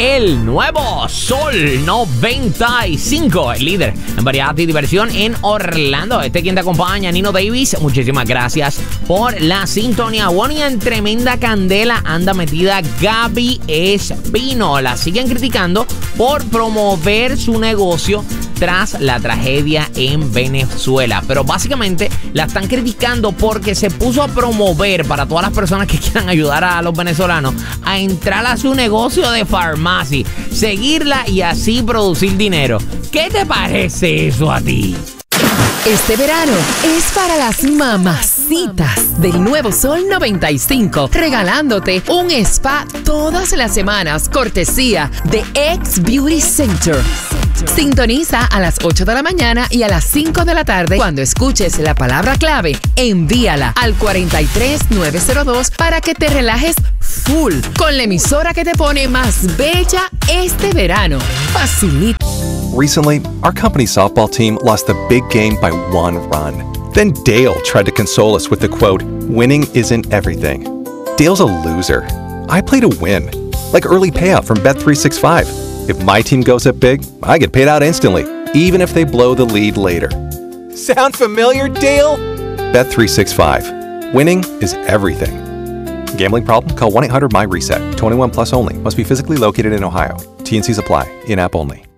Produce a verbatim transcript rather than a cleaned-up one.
El nuevo Sol noventa y cinco, el líder en variedad y diversión en Orlando. Este quien te acompaña, Nino Davis. Muchísimas gracias por la sintonía. Bueno, y en tremenda candela anda metida Gaby Espino. La siguen criticando por promover su negocio tras la tragedia en Venezuela. Pero básicamente la están criticando porque se puso a promover para todas las personas que quieran ayudar a los venezolanos a entrar a su negocio de farmacia, seguirla y así producir dinero. ¿Qué te parece eso a ti? Este verano es para las mamacitas del Nuevo Sol noventa y cinco, regalándote un spa todas las semanas, cortesía de X Beauty Center. Sintoniza a las ocho de la mañana y a las cinco de la tarde. Cuando escuches la palabra clave, envíala al cuatro tres nueve cero dos para que te relajes full con la emisora que te pone más bella este verano. Facilita. Recently, our company's softball team lost the big game by one run. Then Dale tried to console us with the quote, "Winning isn't everything." Dale's a loser. I play to win, like early payout from Bet three sixty-five. If my team goes up big, I get paid out instantly, even if they blow the lead later. Sound familiar, Dale? Bet three sixty-five. Winning is everything. Gambling problem? Call one eight hundred M Y RESET. twenty-one plus only. Must be physically located in Ohio. T N Cs apply. In-app only.